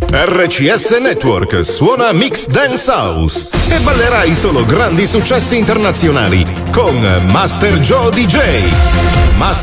RCS Network suona Mix Dance House e ballerai solo grandi successi internazionali con Master Joe DJ.